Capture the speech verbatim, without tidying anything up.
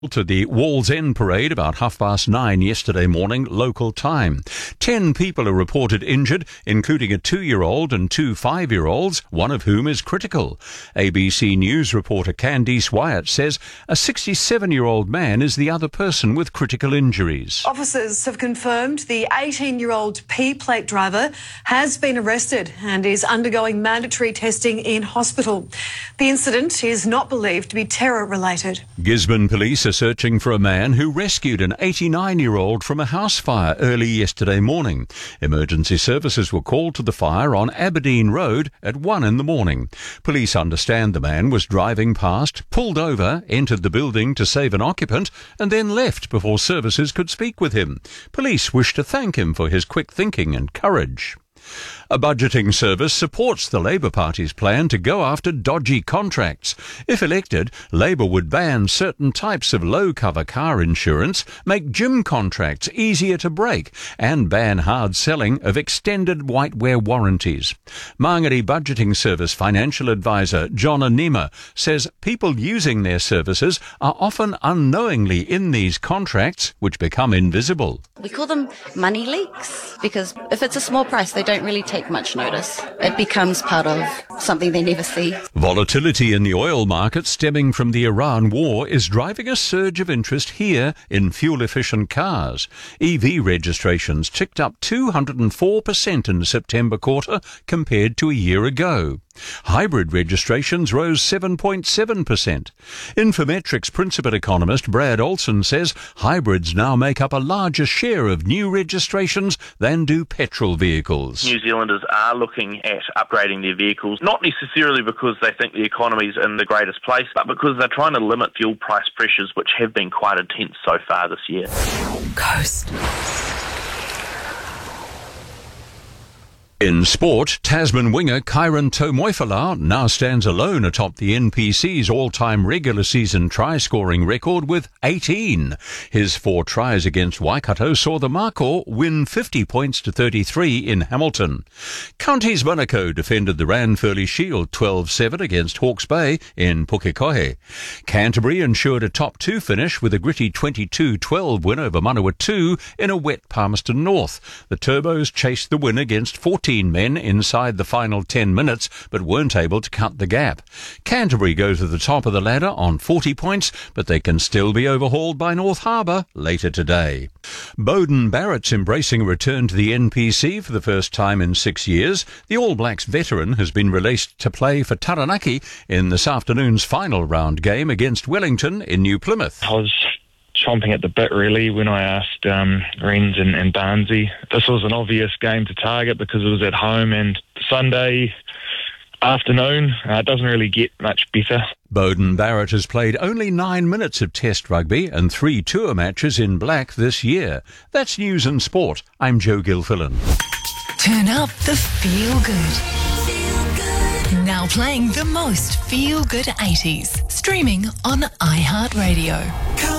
To the Wall's End parade about half past nine yesterday morning, local time. Ten people are reported injured, including a two-year-old and two five-year-olds, one of whom is critical. A B C News reporter Candice Wyatt says a sixty-seven-year-old man is the other person with critical injuries. Officers have confirmed the eighteen-year-old P-plate driver has been arrested and is undergoing mandatory testing in hospital. The incident is not believed to be terror-related. Gisborne police are searching for a man who rescued an eighty-nine-year-old from a house fire early yesterday morning. Emergency services were called to the fire on Aberdeen Road at one in the morning. Police understand the man was driving past, pulled over, entered the building to save an occupant, and then left before services could speak with him. Police wish to thank him for his quick thinking and courage. A budgeting service supports the Labour Party's plan to go after dodgy contracts. If elected, Labour would ban certain types of low-cover car insurance, make gym contracts easier to break, and ban hard selling of extended whitewear warranties. Mangere Budgeting Service financial advisor John Anima says people using their services are often unknowingly in these contracts, which become invisible. We call them money leaks because if it's a small price, they don't really take much notice. It becomes part of something they never see. Volatility in the oil market stemming from the Iran war is driving a surge of interest here in fuel-efficient cars. E V registrations ticked up two hundred four percent in the September quarter compared to a year ago. Hybrid registrations rose seven point seven percent. Infometrics principal economist Brad Olson says hybrids now make up a larger share of new registrations than do petrol vehicles. New Zealanders are looking at upgrading their vehicles, not necessarily because they think the economy's in the greatest place, but because they're trying to limit fuel price pressures, which have been quite intense so far this year. Coast. In sport, Tasman winger Kyron Tomoifala now stands alone atop the N P C's all-time regular season try-scoring record with eighteen. His four tries against Waikato saw the Mako win fifty points to thirty-three in Hamilton. Counties Manukau defended the Ranfurly Shield twelve seven against Hawke's Bay in Pukekohe. Canterbury ensured a top two finish with a gritty twenty-two twelve win over Manawatu in a wet Palmerston North. The Turbos chased the win against fourteen men inside the final ten minutes, but weren't able to cut the gap. Canterbury go to the top of the ladder on forty points, but they can still be overhauled by North Harbour later today. Beauden Barrett's embracing a return to the N P C for the first time in six years. The All Blacks veteran has been released to play for Taranaki in this afternoon's final round game against Wellington in New Plymouth. I was chomping at the bit, really, when I asked um, Renz and, and Barnsey. This was an obvious game to target because it was at home, and Sunday afternoon, uh, it doesn't really get much better. Beauden Barrett has played only nine minutes of Test rugby and three tour matches in black this year. That's News and Sport. I'm Joe Gilfillan. Turn up the feel good. Feel good. Now playing the most feel good eighties. Streaming on iHeartRadio.